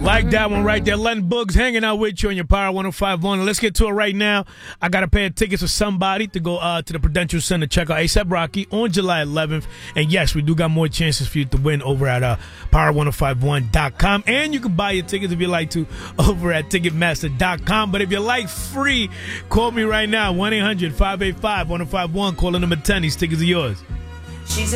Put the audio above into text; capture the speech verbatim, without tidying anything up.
Like that one right there. Len Boogs hanging out with you on your Power one oh five one. Let's get to it right now. I got a pair of tickets for somebody to go uh, to the Prudential Center. Check out A$AP Rocky on July eleventh. And yes, we do got more chances for you to win over at uh, power ten fifty-one dot com. And you can buy your tickets if you like to over at ticketmaster dot com. But if you like free, call me right now. one eight hundred five eight five one oh five one. Caller number ten. These tickets are yours. She's